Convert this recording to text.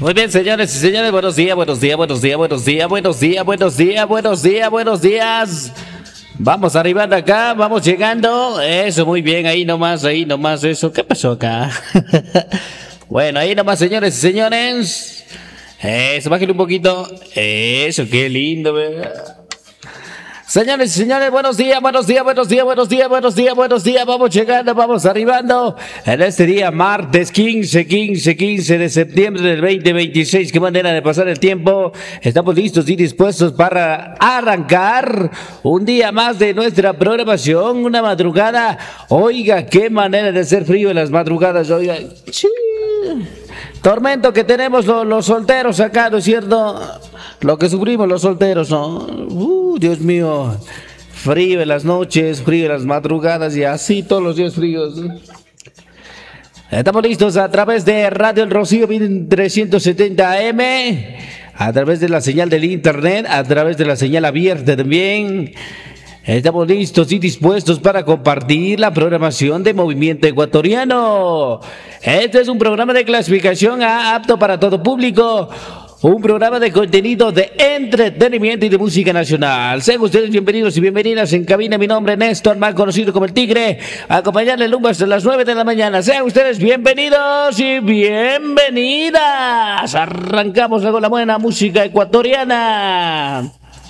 Muy bien, señores y señores, buenos días, buenos días, buenos días, buenos días, buenos días, buenos días, buenos días, buenos días. Vamos arribando acá, vamos llegando. Eso, muy bien, ahí nomás, eso. ¿Qué pasó acá? Bueno, ahí nomás, señores y señores. Eso, bájale un poquito. Eso, qué lindo, ¿verdad? Señores y señores, buenos días, buenos días, buenos días, buenos días, buenos días, buenos días. Vamos llegando, vamos arribando en este día, martes 15 de septiembre del 2026. Qué manera de pasar el tiempo. Estamos listos y dispuestos para arrancar un día más de nuestra programación, una madrugada. Oiga, qué manera de hacer frío en las madrugadas, oiga. Tormento que tenemos los solteros acá, ¿no es cierto? Lo que sufrimos los solteros, ¿no? Dios mío. Frío en las noches, frío en las madrugadas y así todos los días fríos. Estamos listos a través de Radio El Rocío 1370 AM, a través de la señal del internet, a través de la señal abierta también. Estamos listos y dispuestos para compartir la programación de Movimiento Ecuatoriano. Este es un programa de clasificación A, apto para todo público. Un programa de contenido de entretenimiento y de música nacional. Sean ustedes bienvenidos y bienvenidas en cabina. Mi nombre es Néstor, más conocido como El Tigre. Acompañarle el lunes hasta las 9 de la mañana. Sean ustedes bienvenidos y bienvenidas. Arrancamos con la buena música ecuatoriana.